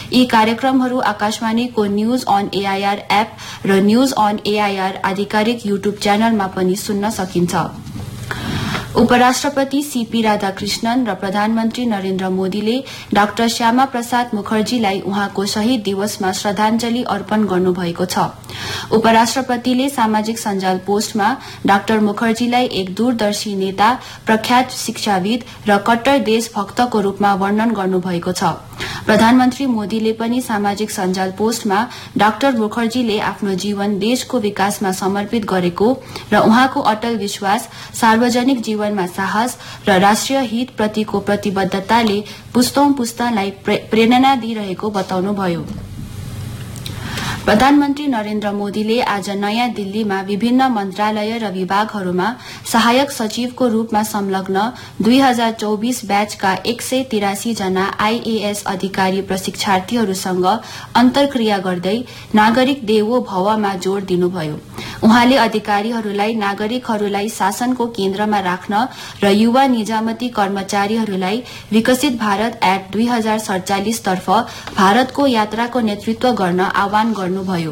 यी कार्यक्रमहरू आकाशवाणीको न्यूज अन एआईआर एप र न्यूज अन एआईआर आधिकारिक यूट्यूब च्यानलमा पनि सुन्न सकिन्छ। उपराष्ट्रपति सीपी राधाकृष्णन र प्रधानमन्त्री नरेन्द्र मोदीले डाक्टर श्यामा प्रसाद मुखर्जीलाई उहाँको शहीद दिवसमा श्रद्धाञ्जली अर्पण गर्नुभएको छ। उपराष्ट्रपतिले सामाजिक सञ्जाल पोस्टमा डाक्टर मुखर्जीलाई एक दूरदर्शी नेता, प्रख्यात शिक्षाविद र कट्टर देशभक्तको रूपमा वर्णन गर्नुभएको छ। प्रधानमन्त्री मोदीले पनि सामाजिक सञ्जाल पोस्टमा डाक्टर मुखर्जीले आफ्नो जीवन देशको विकासमा समर्पित गरेको र उहाँको अटल विश्वास, सार्वजनिक जीवनमा साहस र राष्ट्रिय हित प्रतिको प्रतिबद्धताले पुस्तौं पुस्तालाई प्रेरणा दिइरहेको बताउनुभयो। प्रधानमन्त्री नरेन्द्र मोदीले आज नयाँ दिल्लीमा विभिन्न मन्त्रालय र विभागहरूमा सहायक सचिवको रूपमा संलग्न 2024 ब्याचका 183 जना आईएएस अधिकारी प्रशिक्षार्थीहरूसँग अन्तर्क्रिया गर्दै नागरिक देवो भवमा जोड़ दिनुभयो। उहाँले अधिकारीहरूलाई नागरिकहरूलाई शासनको केन्द्रमा राख्न र युवा निजामती कर्मचारीहरूलाई विकसित भारत एक्ट 2047 तर्फ भारतको यात्राको नेतृत्व गर्न आह्वान गर्नुभयो।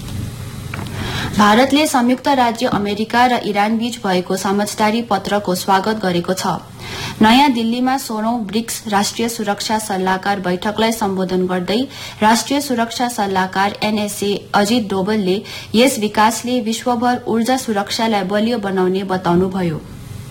भारतले संयुक्त राज्य अमेरिका र इरान बीच भएको समझदारी पत्रको स्वागत गरेको छ। नयाँ दिल्लीमा 16औं ब्रिक्स राष्ट्रिय सुरक्षा सल्लाहकार बैठकलाई सम्बोधन गर्दै राष्ट्रिय सुरक्षा सल्लाहकार एनएसए अजित डोवलले यस विकासले विश्वभर ऊर्जा सुरक्षालाई बलियो बनाउने बताउनुभयो।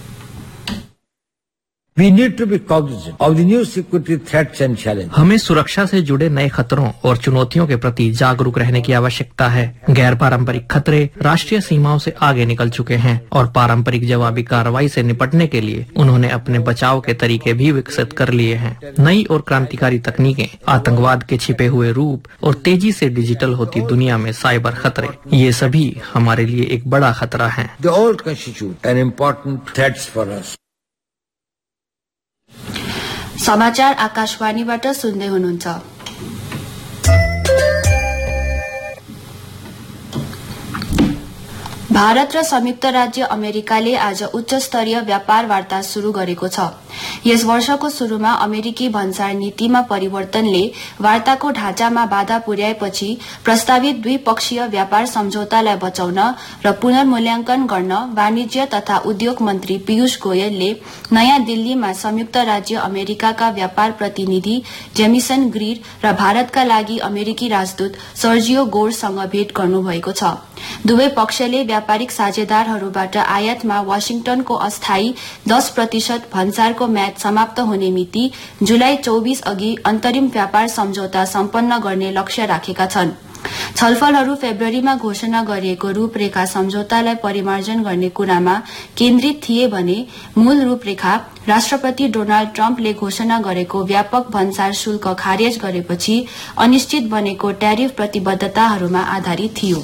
We need to be cognizant of the new security threats and challenges. हमें सुरक्षा से जुड़े नए खतरों और चुनौतियों के प्रति जागरूक रहने की आवश्यकता है। गैर पारंपरिक खतरे राष्ट्रीय सीमाओं से आगे निकल चुके हैं और पारंपरिक जवाबी कार्रवाई से निपटने के लिए उन्होंने अपने बचाव के तरीके भी विकसित कर लिए हैं। नई और क्रांतिकारी तकनीकें, आतंकवाद के छिपे हुए रूप और तेजी से डिजिटल होती दुनिया में साइबर खतरे, ये सभी हमारे लिए एक बड़ा खतरा है। They all constitute an important threats for us. समाचार आकाशवाणीबाट सुन्दै हुनुहुन्छ। भारत र संयुक्त राज्य अमेरिकाले आज उच्च स्तरीय व्यापार वार्ता शुरू गरेको छ। यस वर्षको शुरूमा अमेरिकी भन्सार नीतिमा परिवर्तनले वार्ताको ढाँचामा बाधा पुर्याएपछि प्रस्तावित द्विपक्षीय व्यापार सम्झौतालाई बचाउन र पुनर्मूल्याङ्कन गर्न वाणिज्य तथा उद्योग मन्त्री पीयूष गोयलले नयाँ दिल्लीमा संयुक्त राज्य अमेरिकाका व्यापार प्रतिनिधि जेमिसन ग्रीर र भारतका लागि अमेरिकी राजदूत सर्जियो गोरसँग भेट गर्नुभएको छ। दुवै पक्षले व्यापारिक साझेदारहरूबाट आयातमा वाशिंगटनको अस्थायी 10% भन्सारको म्याद समाप्त हुने मिति जुलाई 24 अघि अन्तरिम व्यापार सम्झौता सम्पन्न गर्ने लक्ष्य राखेका छन्। छलफलहरू फेब्रुअरीमा घोषणा गरिएको रूपरेखा सम्झौतालाई परिमार्जन गर्ने कुरामा केन्द्रित थिए भने मूल रूपरेखा राष्ट्रपति डोनाल्ड ट्रम्पले घोषणा गरेको व्यापक भन्सार शुल्क खारेज गरेपछि अनिश्चित बनेको ट्यारिफ प्रतिबद्धताहरूमा आधारित थियो।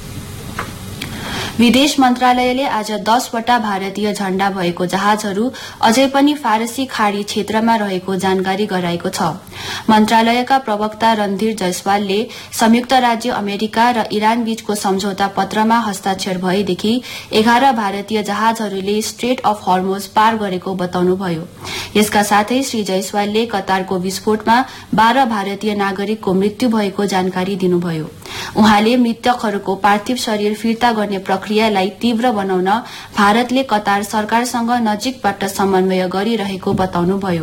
विदेश मन्त्रालयले आज 10 वटा भारतीय झण्डा भएको जहाजहरू अझै पनि फारसी खाड़ी क्षेत्रमा रहेको जानकारी गराएको छ। मन्त्रालयका प्रवक्ता रणधीर जयसवालले संयुक्त राज्य अमेरिका र इरान बीचको सम्झौता पत्रमा हस्ताक्षर भएदेखि 11 भारतीय जहाजहरूले स्ट्रेट अफ हर्मुज पार गरेको बताउनुभयो। यसका साथै श्री जयसवालले कतारको विस्फोटमा 12 भारतीय नागरिकको मृत्यु भएको जानकारी दिनुभयो। उहाँले मृतकहरूको पार्थिव शरीर फिर्ता गर्ने प्रक्रियालाई तीव्र बनाउन भारतले कतार सरकारसँग नजिकबाट समन्वय गरिरहेको बताउनुभयो।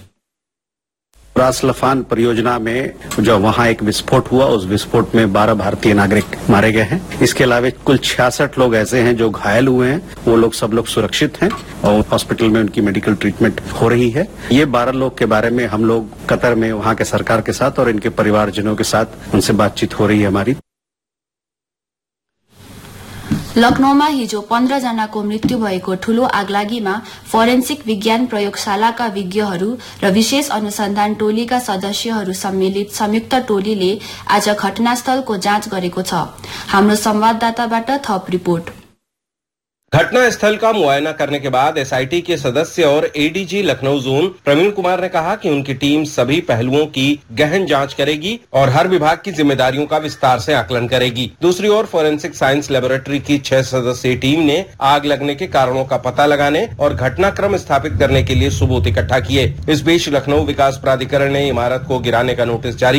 रास लफान परियोजना में जो वहां एक विस्फोट हुआ, उस विस्फोट में 12 भारतीय नागरिक मारे गए हैं। इसके अलावा कुल 66 लोग ऐसे हैं जो घायल हुए हैं। वो लोग सब लोग सुरक्षित हैं और हॉस्पिटल में उनकी मेडिकल ट्रीटमेंट हो रही है। ये 12 लोग के बारे में हम लोग कतर में वहां के सरकार के साथ और इनके परिवारजनों के साथ उनसे बातचीत हो रही है हमारी। लखनऊमा हिजो 15 जनाको मृत्यु भएको ठूलो आगलागीमा फोरेन्सिक विज्ञान प्रयोगशालाका विज्ञहरू र विशेष अनुसन्धान टोलीका सदस्यहरू सम्मिलित संयुक्त टोलीले आज घटनास्थलको जाँच गरेको छ। हाम्रो संवाददाताबाट थप रिपोर्ट। घटना स्थल का मुआयना करने के बाद एसआईटी के सदस्य और एडीजी लखनऊ जोन प्रवीण कुमार ने कहा कि उनकी टीम सभी पहलुओं की गहन जांच करेगी और हर विभाग की जिम्मेदारियों का विस्तार से आकलन करेगी। दूसरी ओर फोरेंसिक साइंस लेबोरेटरी की 6 सदस्यीय टीम ने आग लगने के कारणों का पता लगाने और घटनाक्रम स्थापित करने के लिए सबूत इकट्ठा किए। इस बीच लखनऊ विकास प्राधिकरण ने इमारत को गिराने का नोटिस जारी